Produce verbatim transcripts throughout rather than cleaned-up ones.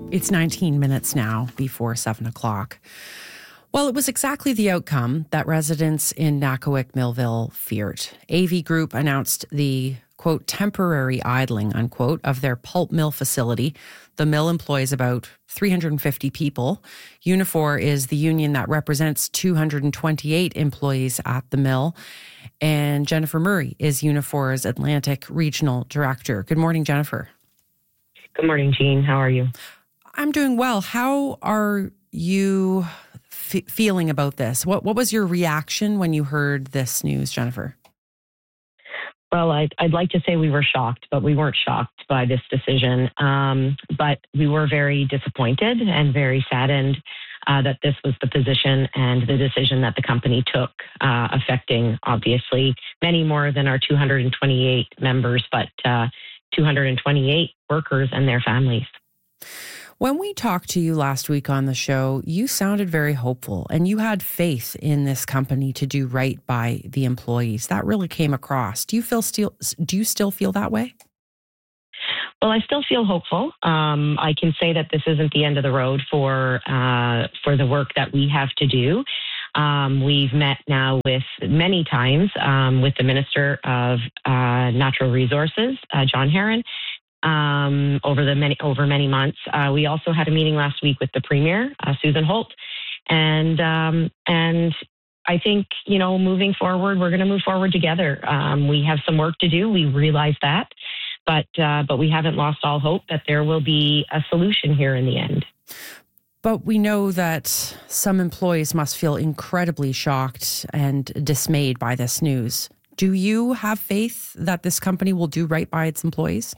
It's nineteen minutes now before seven o'clock. Well, it was exactly the outcome that residents in Nakawik Millville feared. A V Group announced the, quote, temporary idling, unquote, of their pulp mill facility. The mill employs about three hundred fifty people. Unifor is the union that represents two hundred twenty-eight employees at the mill. And Jennifer Murray is Unifor's Atlantic Regional Director. Good morning, Jennifer. Good morning, Jean. How are you? I'm doing well. How are you f- feeling about this? What What was your reaction when you heard this news, Jennifer? Well, I'd, I'd like to say we were shocked, but we weren't shocked by this decision. Um, but we were very disappointed and very saddened uh, that this was the position and the decision that the company took, uh, affecting, obviously, many more than our two hundred twenty-eight members, but uh, two hundred twenty-eight workers and their families. When we talked to you last week on the show, you sounded very hopeful and you had faith in this company to do right by the employees. That really came across. Do you feel still, do you still feel that way? Well, I still feel hopeful. Um, I can say that this isn't the end of the road for uh, for the work that we have to do. Um, we've met now with many times um, with the Minister of uh, Natural Resources, uh, John Herron. Um, over the many over many months, uh, we also had a meeting last week with the Premier, uh, Susan Holt, and um, and I think you know moving forward, we're going to move forward together. Um, we have some work to do. We realize that, but uh, but we haven't lost all hope that there will be a solution here in the end. But we know that some employees must feel incredibly shocked and dismayed by this news. Do you have faith that this company will do right by its employees?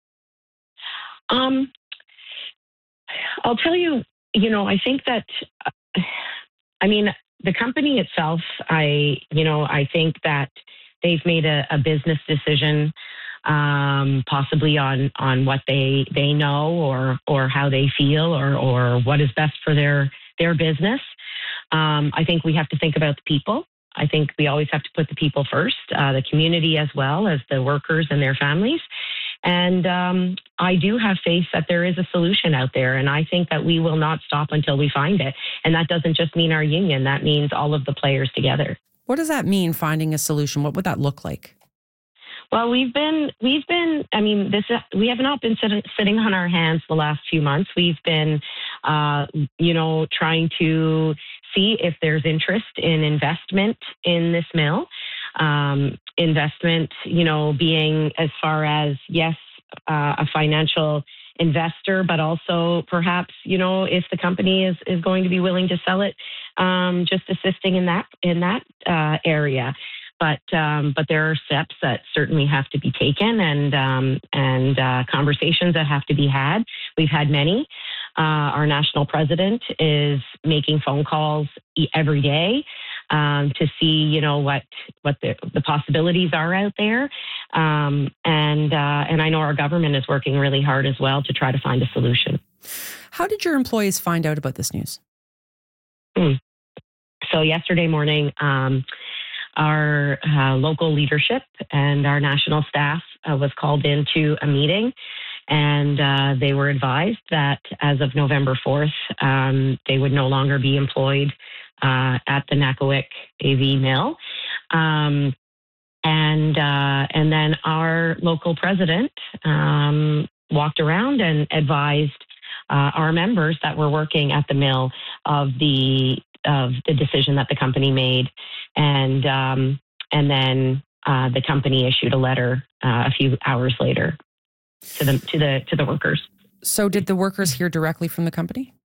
Um, I'll tell you, you know, I think that, uh, I mean, the company itself, I, you know, I think that they've made a, a business decision, um, possibly on, on what they, they know or, or how they feel or, or what is best for their, their business. Um, I think we have to think about the people. I think we always have to put the people first, uh, the community as well as the workers and their families. And um, I do have faith that there is a solution out there. And I think that we will not stop until we find it. And that doesn't just mean our union. That means all of the players together. What does that mean, finding a solution? What would that look like? Well, we've been, we've been, I mean, this, we have not been sit- sitting on our hands the last few months. We've been, uh, you know, trying to see if there's interest in investment in this mill. Um, investment, you know, being as far as, yes, uh, a financial investor, but also perhaps, you know, if the company is, is going to be willing to sell it, um, just assisting in that, in that uh, area. But um, but there are steps that certainly have to be taken and um, and uh, conversations that have to be had. We've had many. Uh, our national president is making phone calls every day um, to see, you know, what what the, the possibilities are out there. Um, and uh, and I know our government is working really hard as well to try to find a solution. How did your employees find out about this news? Mm. So yesterday morning, um, our uh, local leadership and our national staff uh, was called into a meeting, and uh, they were advised that as of November fourth, um, they would no longer be employed uh, at the Nakawik A V mill. Um, and uh, and then our local president um, walked around and advised uh, our members that were working at the mill of the of the decision that the company made. And um, and then uh, the company issued a letter uh, a few hours later to the to the to the workers. So, did the workers hear directly from the company?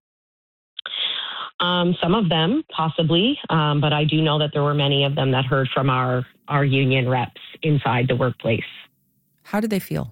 Um, some of them, possibly, um, but I do know that there were many of them that heard from our our union reps inside the workplace. How did they feel?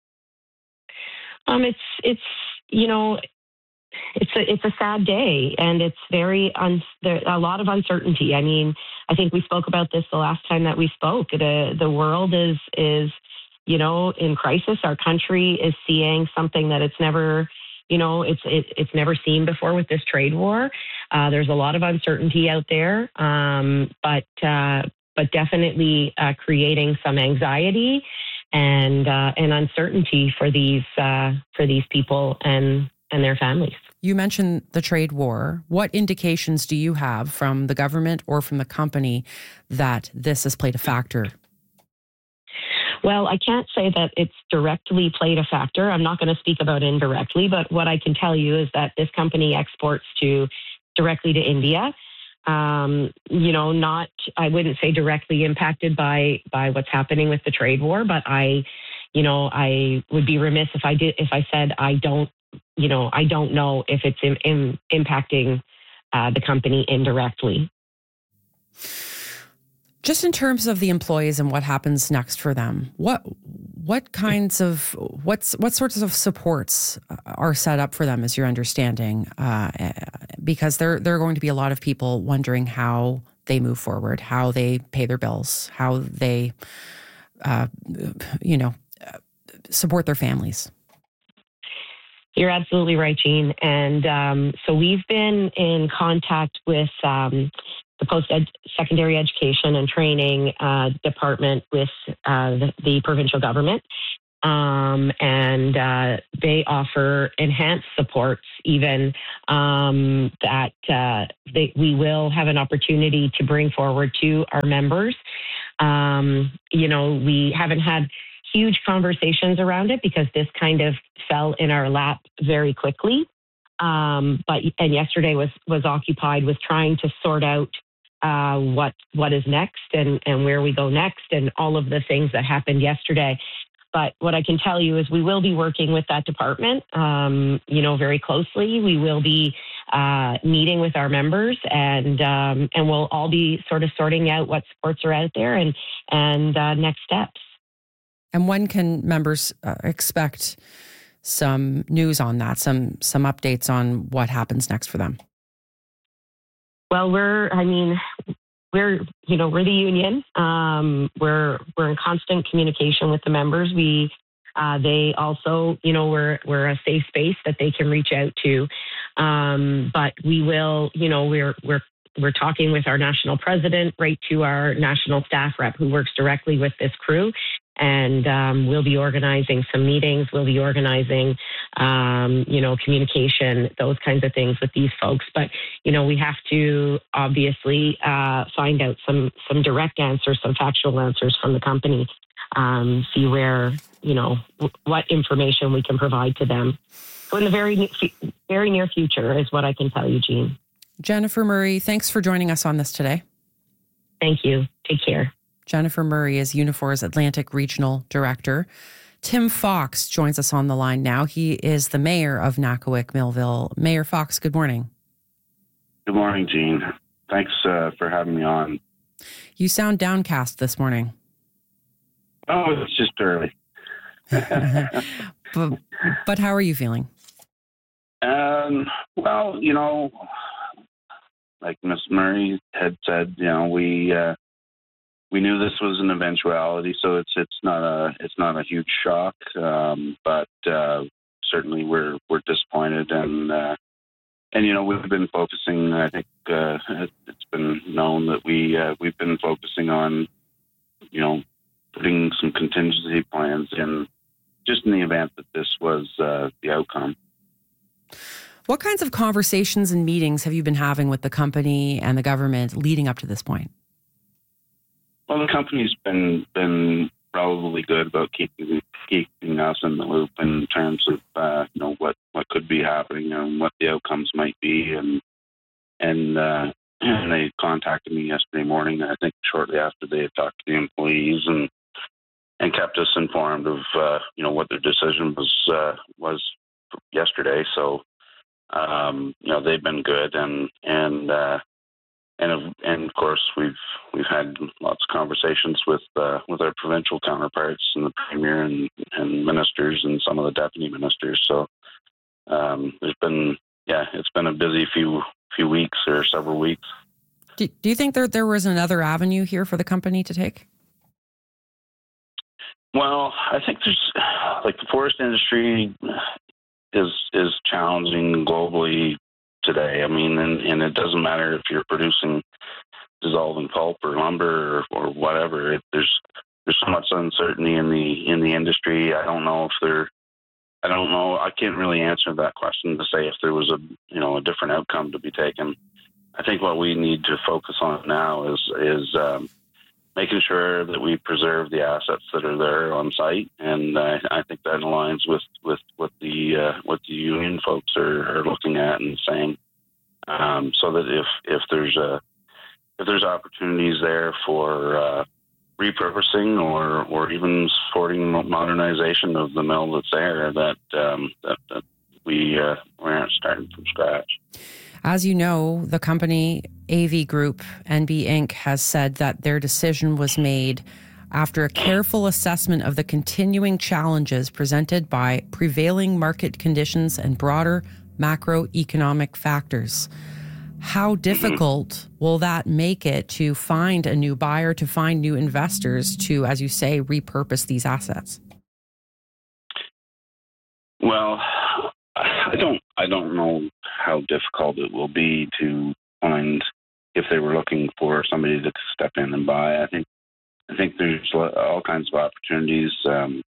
Um, it's it's you know. It's a it's a sad day, and it's very un, there a lot of uncertainty. I mean, I think we spoke about this the last time that we spoke. The the world is is you know in crisis. Our country is seeing something that it's never you know it's it, it's never seen before with this trade war. Uh, there's a lot of uncertainty out there, um, but uh, but definitely uh, creating some anxiety and uh, and uncertainty for these uh, for these people and. and their families. You mentioned the trade war. What indications do you have from the government or from the company that this has played a factor? Well, I can't say that it's directly played a factor. I'm not going to speak about indirectly, but what I can tell you is that this company exports to directly to India. Um, you know, not, I wouldn't say directly impacted by, by what's happening with the trade war, but I, you know, I would be remiss if I did, if I said, I don't, you know, I don't know if it's in, in, impacting uh, the company indirectly. Just in terms of the employees and what happens next for them, what what kinds of what's what sorts of supports are set up for them, as your understanding? Uh, because there there are going to be a lot of people wondering how they move forward, how they pay their bills, how they, uh, you know, support their families. You're absolutely right, Jean. And um, so we've been in contact with um, the post-secondary education and training uh, department with uh, the, the provincial government. Um, and uh, they offer enhanced supports, even um, that uh, they, we will have an opportunity to bring forward to our members. Um, you know, we haven't had huge conversations around it because this kind of fell in our lap very quickly. Um, but and yesterday was was occupied with trying to sort out uh, what what is next and, and where we go next and all of the things that happened yesterday. But what I can tell you is we will be working with that department, um, you know, very closely. We will be uh, meeting with our members, and um, and we'll all be sort of sorting out what supports are out there and and uh, next steps. And when can members uh, expect some news on that, some some updates on what happens next for them? Well, we're, I mean, we're, you know, we're the union. Um, we're we're in constant communication with the members. We, uh, they also, you know, we're we're a safe space that they can reach out to. Um, but we will, you know, we're we're we're talking with our national president, right to our national staff rep who works directly with this crew. And um, we'll be organizing some meetings. We'll be organizing, um, you know, communication, those kinds of things with these folks. But, you know, we have to obviously uh, find out some some direct answers, some factual answers from the company, um, see where, you know, w- what information we can provide to them. So in the very, very near future is what I can tell you, Jean. Jennifer Murray, thanks for joining us on this today. Thank you. Take care. Jennifer Murray is Unifor's Atlantic Regional Director. Tim Fox joins us on the line now. He is the mayor of Nakawic Millville. Mayor Fox, good morning. Good morning, Jean. Thanks uh, for having me on. You sound downcast this morning. Oh, it's just early. but, but how are you feeling? Um, well, you know, like Miss Murray had said, you know, we uh, we knew this was an eventuality, so it's it's not a it's not a huge shock, um, but uh, certainly we're we're disappointed, and uh, and you know we've been focusing. I think uh, it's been known that we uh, we've been focusing on, you know, putting some contingency plans in, just in the event that this was uh, the outcome. What kinds of conversations and meetings have you been having with the company and the government leading up to this point? Well, the company's been been relatively good about keeping keeping us in the loop in terms of uh, you know what, what could be happening and what the outcomes might be, and and uh, and they contacted me yesterday morning. I think shortly after they had talked to the employees and and kept us informed of uh, you know what their decision was uh, was yesterday. So um, you know they've been good, and and. Uh, And and of course we've we've had lots of conversations with uh, with our provincial counterparts and the premier and, and ministers and some of the deputy ministers. So um, there's been yeah it's been a busy few few weeks or several weeks. Do, do you think there there was another avenue here for the company to take? Well, I think there's like the forest industry is is challenging globally today. I mean, and, and it doesn't matter if you're producing dissolving pulp or lumber or, or whatever. It, there's there's so much uncertainty in the in the industry. I don't know if they're I don't know. I can't really answer that question to say if there was a you know a different outcome to be taken. I think what we need to focus on now is is um, making sure that we preserve the assets that are there on site, and uh, I think that aligns with with what the uh, what the union folks are, are looking at and saying. Um, so that if if there's a if there's opportunities there for uh, repurposing or or even supporting modernization of the mill that's there, that um, that, that we uh, we aren't starting from scratch. As you know, the company A V Group, N B Incorporated, has said that their decision was made after a careful assessment of the continuing challenges presented by prevailing market conditions and broader macroeconomic factors. How difficult will that make it to find a new buyer, to find new investors to, as you say, repurpose these assets? Well, I don't I don't know how difficult it will be to find if they were looking for somebody to step in and buy. I think I think there's all kinds of opportunities um,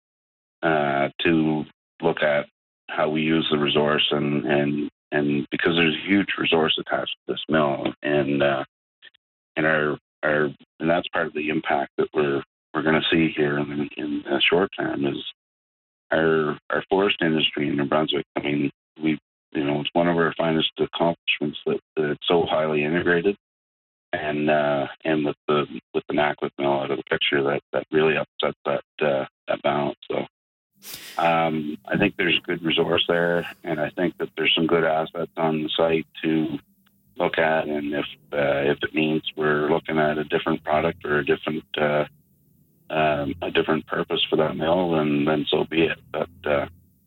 uh, to look at how we use the resource, and, and, and because there's a huge resource attached to this mill, and uh, and our our and that's part of the impact that we're we're going to see here in the, in the short term is our our forest industry in New Brunswick. I mean, we you know it's one of our finest accomplishments that, that it's so highly integrated, and uh, and with the with the Nakowick mill out of the picture, that, that really upsets that uh, that balance. So um, I think there's good resource there, and I think that there's some good assets on the site to look at. And if uh, if it means we're looking at a different product or a different uh, um, a different purpose for that mill, then then so be it. But uh,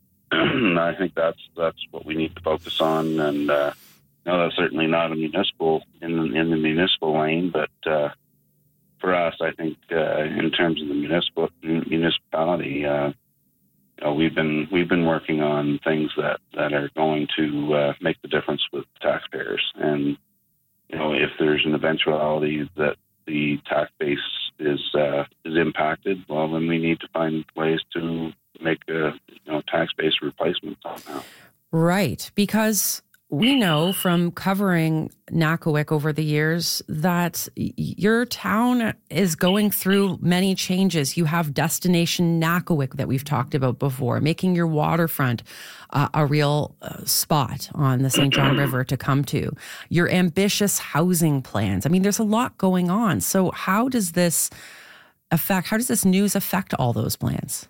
I think that's that's what we need to focus on. And uh, no, that's certainly not a municipal in the, in the municipal lane, but uh, for us, I think uh, in terms of the municipal municipality, uh, you know, we've been we've been working on things that, that are going to uh, make the difference with taxpayers. And you know, if there's an eventuality that the tax base is uh, is impacted, well, then we need to find ways to make a you know tax base replacement somehow. Right, because we know from covering Nakowick over the years that your town is going through many changes. You have Destination Nakowick that we've talked about before, making your waterfront uh, a real uh, spot on the Saint John River to come to. Your ambitious housing plans. I mean, there's a lot going on. So how does this affect, how does this news affect all those plans?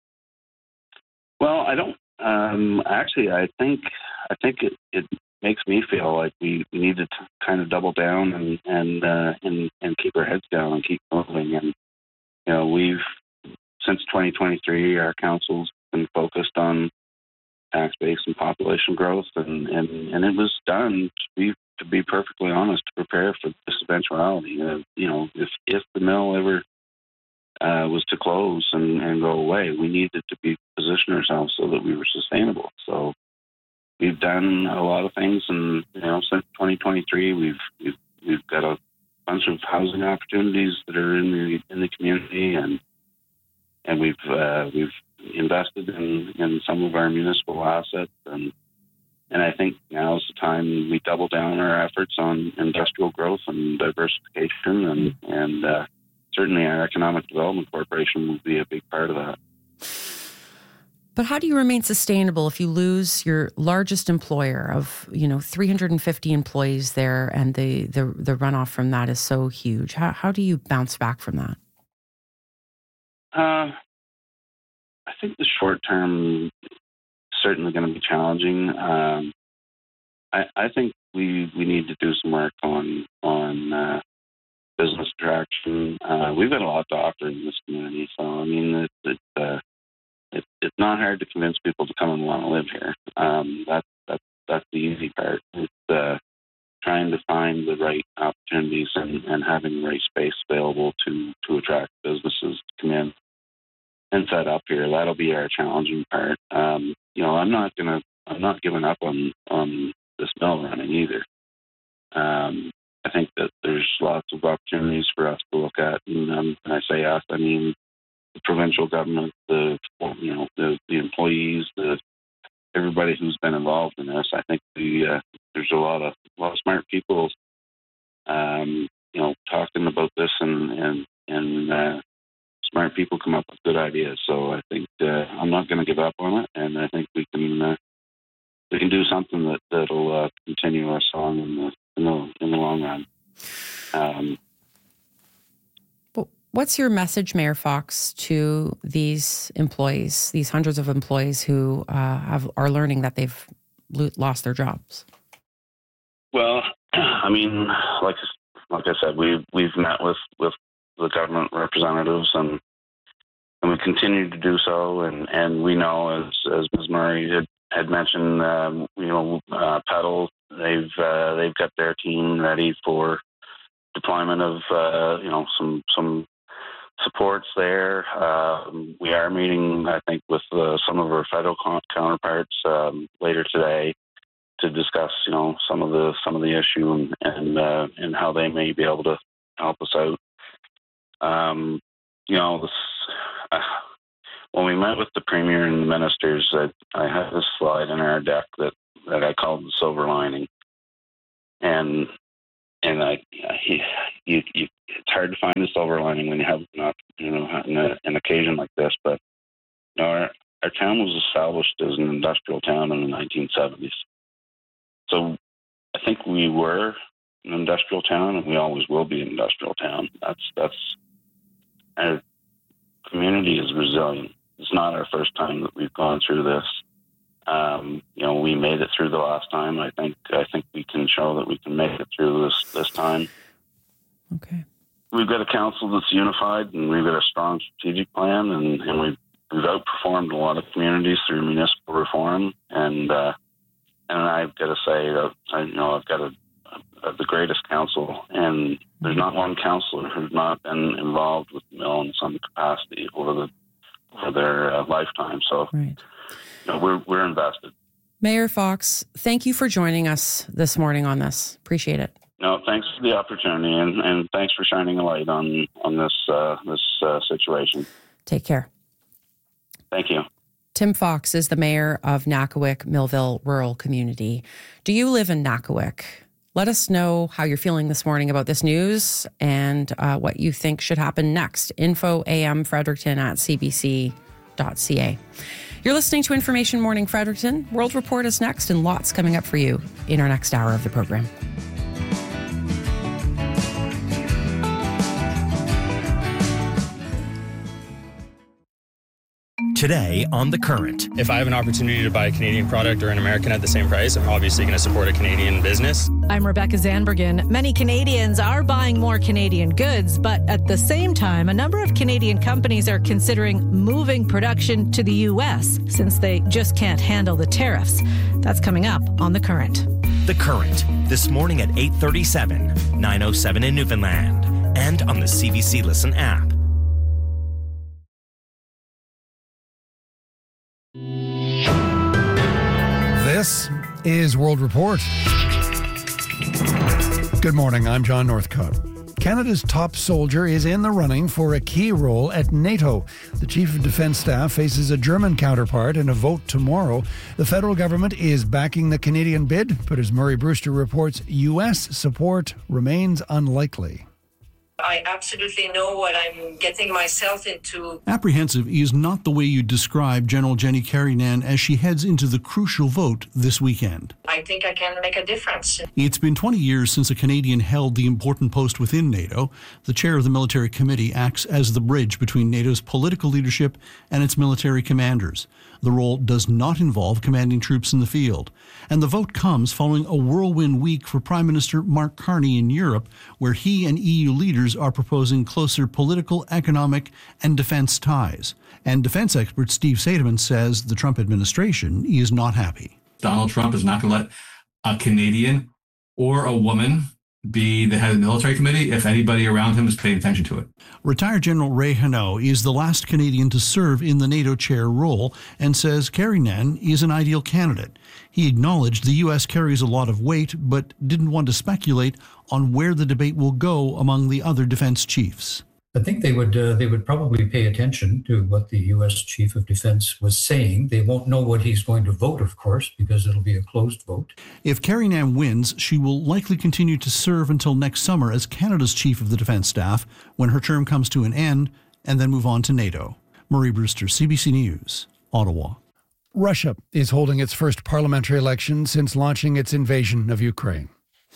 Well, I don't, um, actually, I think, I think it, it makes me feel like we, we need to t- kind of double down and, and, uh, and, and keep our heads down and keep moving. And, you know, we've, since twenty twenty-three, our council's been focused on tax base and population growth. And, and, and it was done, to be, to be perfectly honest, to prepare for this eventuality. Uh, you know, if, if the mill ever uh, was to close and, and go away, we needed to be position ourselves so that we were sustainable. So we've done a lot of things, and you know, since twenty twenty-three, we've we've we've got a bunch of housing opportunities that are in the in the community, and and we've uh, we've invested in, in some of our municipal assets, and and I think now is the time we double down our efforts on industrial growth and diversification, and and uh, certainly our Economic Development Corporation will be a big part of that. But how do you remain sustainable if you lose your largest employer of, you know, three hundred fifty employees there, and the, the, the runoff from that is so huge? How, how do you bounce back from that? Uh, I think the short term is certainly going to be challenging. Um, I, I think we we need to do some work on on uh, business attraction. Uh, we've got a lot to offer in this community, so I mean, it, it, uh, it, it's not hard to convince people to come and want to live here. Um, that that that's the easy part. It's uh, trying to find the right opportunities and, and having the right space available to to attract businesses to come in and set up here. That'll be our challenging part. Um, you know, I'm not gonna, I'm not giving up on on this mill running either. Um, I think that there's lots of opportunities for us to look at, and um, when I say us, I mean the provincial government, the you know the, the employees, the everybody who's been involved in this. I think the uh, there's a lot of a lot of smart people, um, you know, talking about this, and and and uh, smart people come up with good ideas. So I think uh, I'm not going to give up on it, and I think we can uh, we can do something that that'll uh, continue us on in the in the, in the long run. Um, What's your message, Mayor Fox, to these employees, these hundreds of employees who uh, have are learning that they've lo- lost their jobs? Well, I mean, like like I said, we've we've met with, with the government representatives, and and we continue to do so. And, and we know, as as Miz Murray had, had mentioned, um, you know, uh, Petal, they've uh, they've got their team ready for deployment of uh, you know some some. supports there. Um, we are meeting, I think, with uh, some of our federal counterparts um, later today to discuss, you know, some of the some of the issue and and, uh, and how they may be able to help us out. Um, you know, this, uh, when we met with the Premier and the ministers, I, I had this slide in our deck that, that I called the silver lining, and and I, he, you, you, it's hard to find the silver lining when you have not, you know, an, an occasion like this. But you know, our, our town was established as an industrial town in the nineteen seventies. So I think we were an industrial town, and we always will be an industrial town. That's that's our community is resilient. It's not our first time that we've gone through this. Um, you know, we made it through the last time. I think I think we can show that we can make it through this this time. Okay. We've got a council that's unified, and we've got a strong strategic plan, and, and we've we've outperformed a lot of communities through municipal reform. And uh, and I've got to say that I, you know I've got a, a, the greatest council, and there's not one councillor who's not been involved with the mill in some capacity over the over their uh, lifetime. So. Right. No, we're we're invested. Mayor Fox, thank you for joining us this morning on this. Appreciate it. No, thanks for the opportunity, and, and thanks for shining a light on on this uh, this uh, situation. Take care. Thank you. Tim Fox is the mayor of Nakawik Millville Rural Community. Do you live in Nakawik? Let us know how you're feeling this morning about this news and uh, what you think should happen next. Info A M Fredericton at c b c dot c a. You're listening to Information Morning Fredericton. World Report is next, and lots coming up for you in our next hour of the program. Today on The Current. If I have an opportunity to buy a Canadian product or an American at the same price, I'm obviously going to support a Canadian business. I'm Rebecca Zandbergen. Many Canadians are buying more Canadian goods, but at the same time, a number of Canadian companies are considering moving production to the U S since they just can't handle the tariffs. That's coming up on The Current. The Current, this morning at eight thirty-seven, nine oh seven in Newfoundland, and on the C B C Listen app. This is World Report. Good morning, I'm John Northcott. Canada's top soldier is in the running for a key role at NATO. The Chief of Defence Staff faces a German counterpart in a vote tomorrow. The federal government is backing the Canadian bid, but as Murray Brewster reports, U S support remains unlikely. I absolutely know what I'm getting myself into. Apprehensive is not the way you describe General Jenny Carignan as she heads into the crucial vote this weekend. I think I can make a difference. It's been twenty years since a Canadian held the important post within NATO. The chair of the military committee acts as the bridge between NATO's political leadership and its military commanders. The role does not involve commanding troops in the field. And the vote comes following a whirlwind week for Prime Minister Mark Carney in Europe, where he and E U leaders are proposing closer political, economic, and defense ties. And defense expert Steve Seidemann says the Trump administration is not happy. Donald Trump is not going to let a Canadian or a woman be the head of the military committee if anybody around him is paying attention to it. Retired General Ray Hanaud is the last Canadian to serve in the NATO chair role and says Carignan is an ideal candidate. He acknowledged the U S carries a lot of weight, but didn't want to speculate on where the debate will go among the other defense chiefs. I think they would uh, they would probably pay attention to what the U S Chief of Defense was saying. They won't know what he's going to vote, of course, because it'll be a closed vote. If Carrie Nam wins, she will likely continue to serve until next summer as Canada's Chief of the Defense Staff when her term comes to an end, and then move on to NATO. Murray Brewster, C B C News, Ottawa. Russia is holding its first parliamentary election since launching its invasion of Ukraine.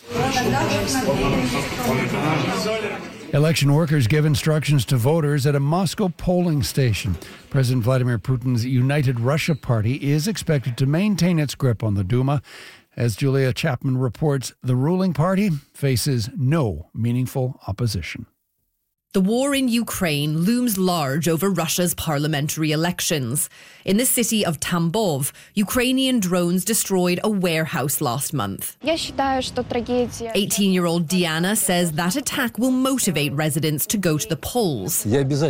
Election workers give instructions to voters at a Moscow polling station. President Vladimir Putin's United Russia Party is expected to maintain its grip on the Duma. As Julia Chapman reports, the ruling party faces no meaningful opposition. The war in Ukraine looms large over Russia's parliamentary elections. In the city of Tambov, Ukrainian drones destroyed a warehouse last month. eighteen-year-old Diana says that attack will motivate residents to go to the polls.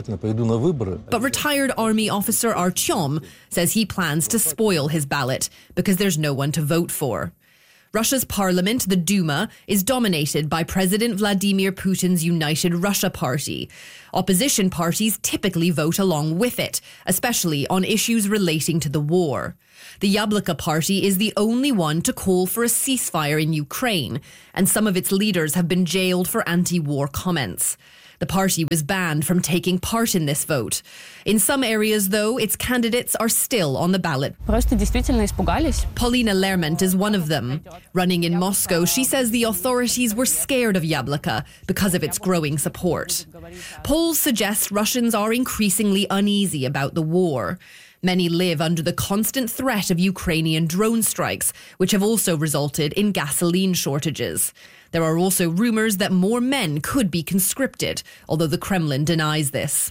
But retired army officer Artyom says he plans to spoil his ballot because there's no one to vote for. Russia's parliament, the Duma, is dominated by President Vladimir Putin's United Russia Party. Opposition parties typically vote along with it, especially on issues relating to the war. The Yabloko Party is the only one to call for a ceasefire in Ukraine, and some of its leaders have been jailed for anti-war comments. The party was banned from taking part in this vote. In some areas, though, its candidates are still on the ballot. Paulina Lermont is one of them. Running in Moscow, she says the authorities were scared of Yabloko because of its growing support. Polls suggest Russians are increasingly uneasy about the war. Many live under the constant threat of Ukrainian drone strikes, which have also resulted in gasoline shortages. There are also rumors that more men could be conscripted, although the Kremlin denies this.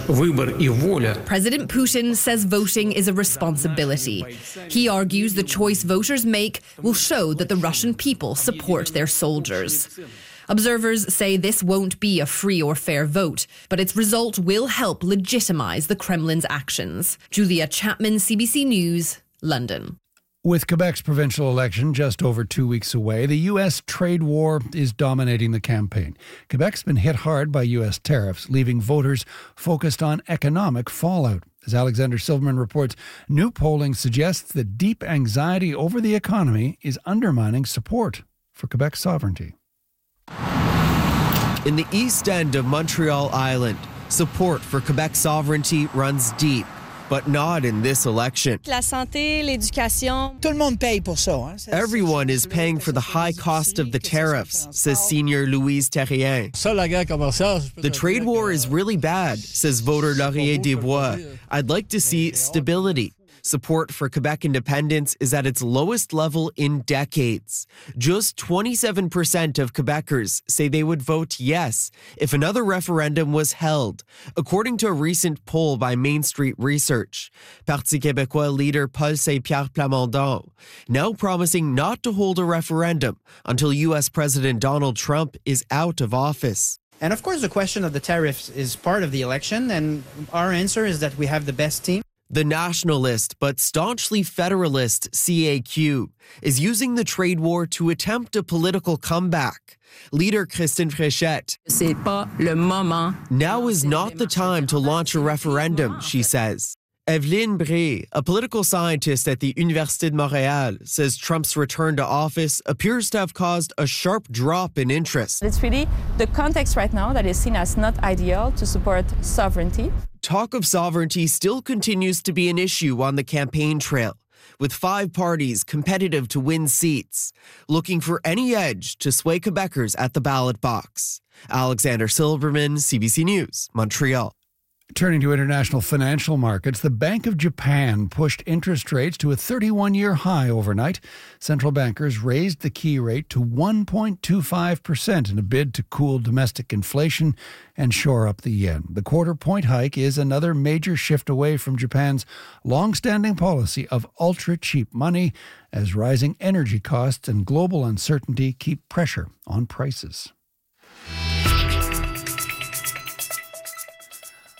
President Putin says voting is a responsibility. He argues the choice voters make will show that the Russian people support their soldiers. Observers say this won't be a free or fair vote, but its result will help legitimize the Kremlin's actions. Julia Chapman, C B C News, London. With Quebec's provincial election just over two weeks away, the U S trade war is dominating the campaign. Quebec's been hit hard by U S tariffs, leaving voters focused on economic fallout. As Alexander Silverman reports, new polling suggests that deep anxiety over the economy is undermining support for Quebec's sovereignty. In the east end of Montreal Island, support for Quebec sovereignty runs deep, but not in this election. La santé, l'éducation. Tout le monde paye pour ça. Hein? Everyone is paying for the high cost of the tariffs, says senior Louise Terrien. The trade war is really bad, says voter Laurier Desbois. I'd like to see stability. Support for Quebec independence is at its lowest level in decades. Just twenty-seven percent of Quebecers say they would vote yes if another referendum was held, according to a recent poll by Main Street Research. Parti Québécois leader Paul Saint-Pierre Plamondon now promising not to hold a referendum until U S President Donald Trump is out of office. And of course, the question of the tariffs is part of the election, and our answer is that we have the best team. The nationalist but staunchly federalist C A Q is using the trade war to attempt a political comeback. Leader Christine Fréchette. C'est pas le moment. Now is not the time to launch a referendum, she says. Evelyne Bré, a political scientist at the Université de Montréal, says Trump's return to office appears to have caused a sharp drop in interest. It's really the context right now that is seen as not ideal to support sovereignty. Talk of sovereignty still continues to be an issue on the campaign trail, with five parties competitive to win seats, looking for any edge to sway Quebecers at the ballot box. Alexander Silverman, C B C News, Montreal. Turning to international financial markets, the Bank of Japan pushed interest rates to a thirty-one-year high overnight. Central bankers raised the key rate to one point two five percent in a bid to cool domestic inflation and shore up the yen. The quarter-point hike is another major shift away from Japan's long-standing policy of ultra-cheap money, as rising energy costs and global uncertainty keep pressure on prices.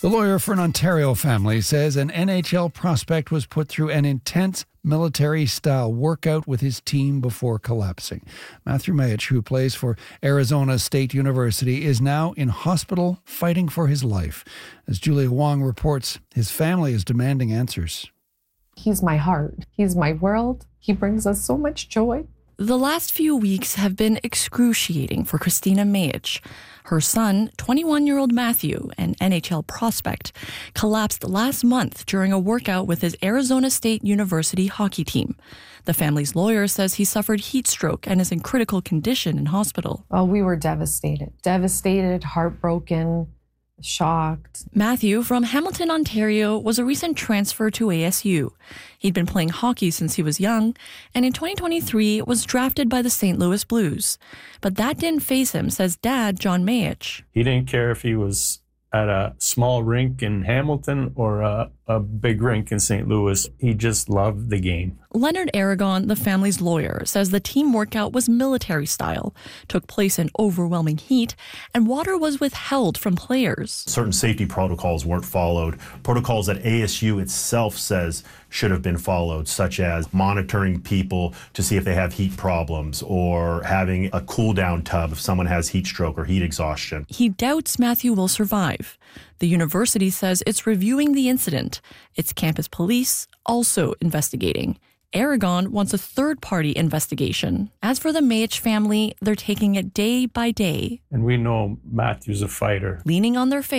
The lawyer for an Ontario family says an N H L prospect was put through an intense military-style workout with his team before collapsing. Matthew Mayich, who plays for Arizona State University, is now in hospital fighting for his life. As Julia Wong reports, his family is demanding answers. He's my heart. He's my world. He brings us so much joy. The last few weeks have been excruciating for Christina Mayich. Her son, twenty-one-year-old Matthew, an N H L prospect, collapsed last month during a workout with his Arizona State University hockey team. The family's lawyer says he suffered heat stroke and is in critical condition in hospital. Oh, we were devastated. Devastated, heartbroken, shocked. Matthew, from Hamilton, Ontario, was a recent transfer to A S U. He'd been playing hockey since he was young, and in twenty twenty-three was drafted by the Saint Louis Blues. But that didn't faze him, says dad, John Mayich. He didn't care if he was at a small rink in Hamilton or a, a big rink in Saint Louis. He just loved the game. Leonard Aragon, the family's lawyer, says the team workout was military style, took place in overwhelming heat, and water was withheld from players. Certain safety protocols weren't followed, protocols that A S U itself says should have been followed, such as monitoring people to see if they have heat problems or having a cool down tub if someone has heat stroke or heat exhaustion. He doubts Matthew will survive. The university says it's reviewing the incident. Its campus police also investigating. Aragon wants a third-party investigation. As for the Mayich family, they're taking it day by day. And we know Matthew's a fighter. Leaning on their faith.